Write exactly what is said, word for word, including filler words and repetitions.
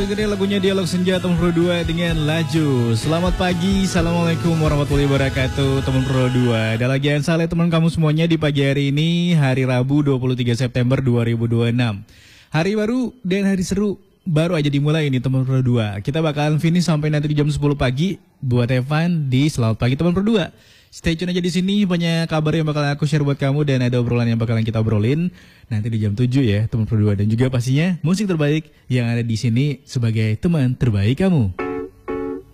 dengerin lagunya Dialog Senja teman Pro dua dengan Laju. Selamat pagi, Assalamualaikum warahmatullahi wabarakatuh teman Pro dua. Dan lagi Saleh teman kamu semuanya di pagi hari ini, hari Rabu dua puluh tiga September dua ribu dua puluh enam. Hari baru dan hari seru baru aja dimulai ini teman Pro dua. Kita bakalan finish sampai nanti di jam sepuluh pagi buat Evan di Selamat Pagi teman Pro dua. Stay tune aja di sini, banyak kabar yang bakalan aku share buat kamu dan ada obrolan yang bakalan kita obrolin nanti di jam tujuh ya teman Pro dua, dan juga pastinya musik terbaik yang ada di sini sebagai teman terbaik kamu.